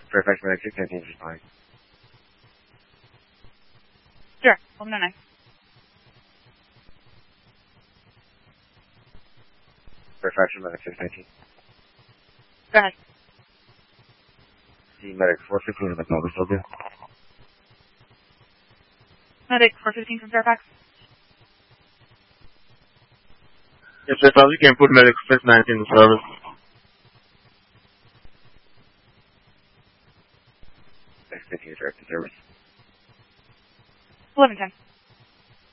Fairfax Medic 619 is fine. Sure. 1109. Fairfax Medic 619. Go ahead. The Medic 415 in the Pelvis will do. Medic 415 from Fairfax. Yes, Fairfax, you can put Medic 619 in service. Next 15 is direct to service. 1110.